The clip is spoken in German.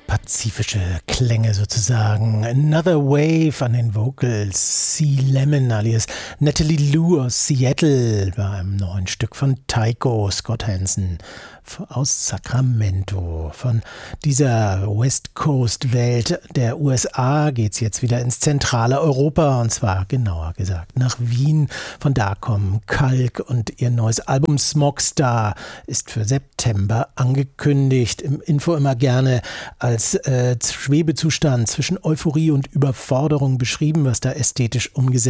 pazifische Klänge sozusagen. Another Wave an den Vocals. Sea Lemon alias Natalie Lou aus Seattle bei einem neuen Stück von Tycho Scott Hansen aus Sacramento. Von dieser West Coast Welt der USA geht es jetzt wieder ins zentrale Europa, und zwar genauer gesagt nach Wien. Von da kommen Kalk und ihr neues Album Smogstar ist für September angekündigt. Im Info immer gerne als Schwebezustand zwischen Euphorie und Überforderung beschrieben, was da ästhetisch umgesetzt